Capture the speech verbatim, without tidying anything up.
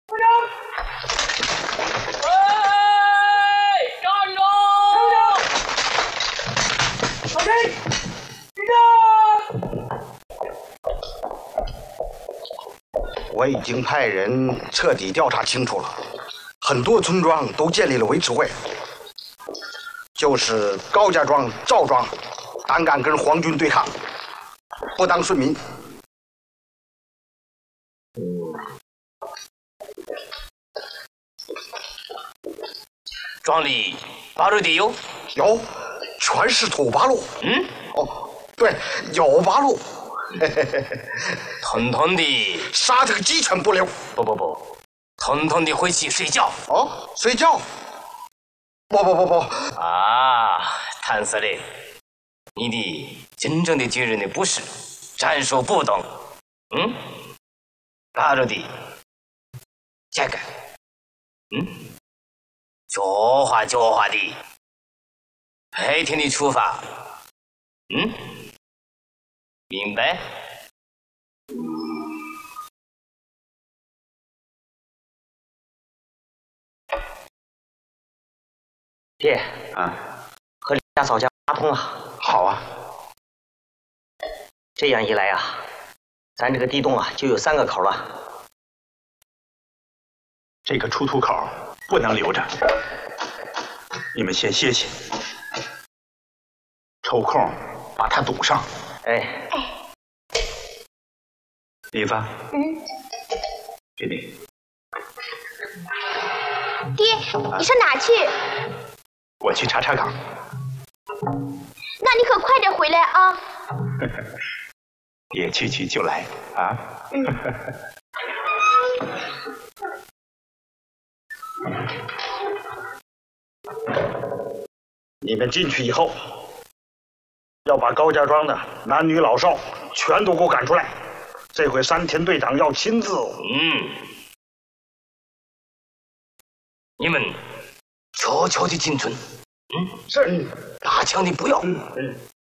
我已经派人彻底调查清楚了，很多村庄都建立了维持会，就是高家庄、赵庄胆敢跟皇军对抗，不当顺民。 庄里八路地有？ 有，全是土八路。 嗯， 哦，对，有八路。 统统的杀他个鸡犬不留！ 不不不，统统的回去睡觉。 哦，睡觉？不不不不！ 啊，谭司令，你的真正的军人的不是战术不懂。嗯，八路的这个，嗯，教化教化的，白天的处罚。嗯。明白。 爹啊， 和李大嫂家打通了。 好啊。 这样一来啊，咱这个地洞啊就有三个口了。 这个出土口不能留着，你们先歇歇，抽空把它堵上。 哎， 李子， 嗯， 给你。 爹，你上哪去？ 我去查查岗。 那你可快点回来啊！ 爹去去就来啊！ 嗯。 你们进去以后，要把高家庄的男女老少全都给我赶出来。这回山田队长要亲自。 嗯，你们悄悄的进村。嗯， 是。 打枪的不要。 嗯嗯。